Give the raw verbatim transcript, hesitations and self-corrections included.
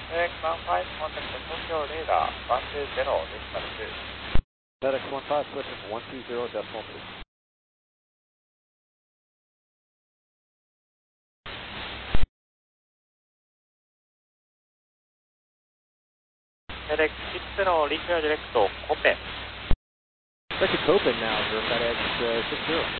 FedEx one five, contact Tokyo radar one two zero decimal two. FedEx one five, switching one two zero decimal two. FedEx six zero, reach your direct, Kobe. Back to Copen now for FedEx uh, six zero.